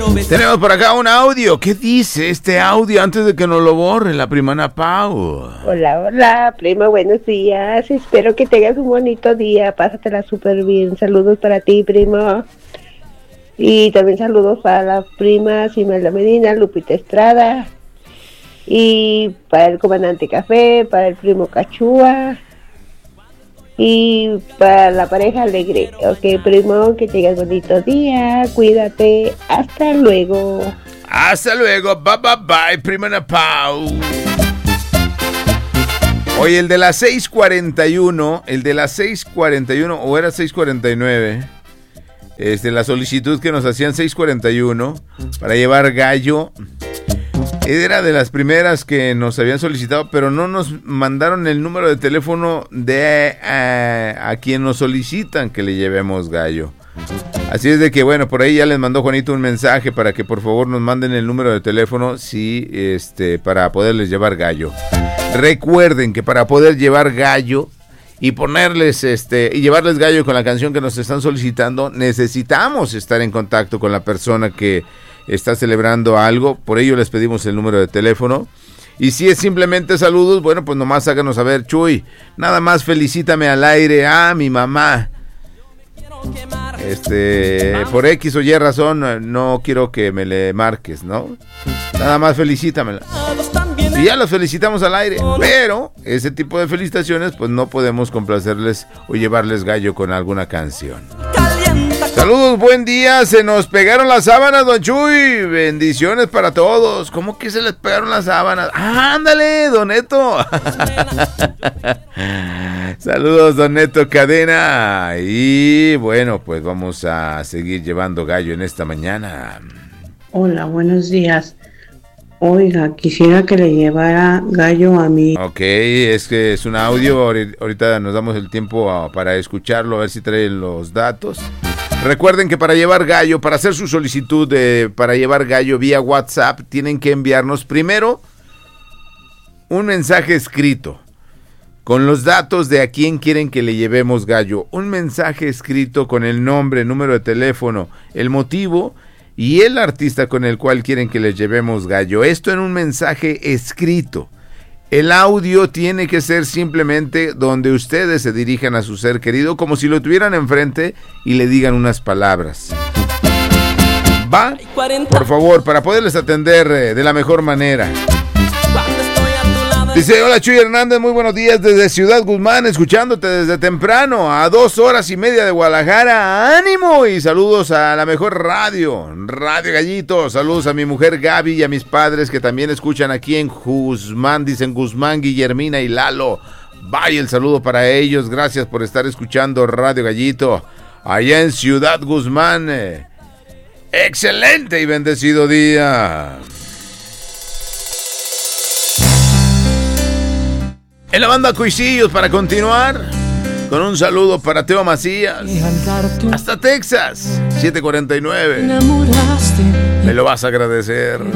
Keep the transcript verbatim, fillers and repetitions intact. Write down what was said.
Tenemos por acá un audio. ¿Qué dice este audio antes de que nos lo borre la prima Ana Pau? Hola, hola, prima, buenos días. Espero que tengas un bonito día. Pásatela súper bien. Saludos para ti, primo. Y también saludos para las primas Imelda Medina, Lupita Estrada. Y para el comandante Café, para el primo Cachúa. Y para la pareja alegre. Ok, primo, que tengas bonito día. Cuídate. Hasta luego. Hasta luego. Bye, bye, bye, prima Ana Pau. Oye, el de las seis cuarenta y uno, el de las seis cuarenta y uno, o era seis cuarenta y nueve, este, la solicitud que nos hacían seis cuarenta y uno para llevar gallo, era de las primeras que nos habían solicitado, pero no nos mandaron el número de teléfono de a, a quien nos solicitan que le llevemos gallo. Así es de que, bueno, por ahí ya les mandó Juanito un mensaje para que por favor nos manden el número de teléfono, sí, este, para poderles llevar gallo. Recuerden que para poder llevar gallo y ponerles, este, y llevarles gallo con la canción que nos están solicitando, necesitamos estar en contacto con la persona que está celebrando algo. Por ello les pedimos el número de teléfono. Y si es simplemente saludos, bueno, pues nomás háganos saber, Chuy, nada más felicítame al aire a mi mamá. Este, por X o Y razón, no quiero que me le marques, ¿no? Nada más felicítamela. Y ya los felicitamos al aire, pero ese tipo de felicitaciones, pues no podemos complacerles o llevarles gallo con alguna canción. Saludos, buen día. Se nos pegaron las sábanas, don Chuy. Bendiciones para todos. ¿Cómo que se les pegaron las sábanas? ¡Ah, ándale, don Neto! Saludos, don Neto Cadena. Y bueno, pues vamos a seguir llevando gallo en esta mañana. Hola, buenos días. Oiga, quisiera que le llevara gallo a mí. Ok, es que es un audio. Ahorita nos damos el tiempo para escucharlo, a ver si trae los datos. Recuerden que para llevar gallo, para hacer su solicitud de, para llevar gallo vía WhatsApp, tienen que enviarnos primero un mensaje escrito con los datos de a quién quieren que le llevemos gallo. Un mensaje escrito con el nombre, número de teléfono, el motivo y el artista con el cual quieren que les llevemos gallo. Esto en un mensaje escrito. El audio tiene que ser simplemente donde ustedes se dirijan a su ser querido como si lo tuvieran enfrente y le digan unas palabras. ¿Va? Por favor, para poderles atender eh, de la mejor manera. Dice, hola Chuy Hernández, muy buenos días desde Ciudad Guzmán, escuchándote desde temprano, a dos horas y media de Guadalajara, ánimo y saludos a la mejor radio, Radio Gallito, saludos a mi mujer Gaby y a mis padres que también escuchan aquí en Guzmán, dicen Guzmán, Guillermina y Lalo, vaya el saludo para ellos, gracias por estar escuchando Radio Gallito, allá en Ciudad Guzmán, eh, excelente y bendecido día. En la banda Cuisillos para continuar con un saludo para Teo Macías hasta Texas, siete cuarenta y nueve. Me lo vas a agradecer.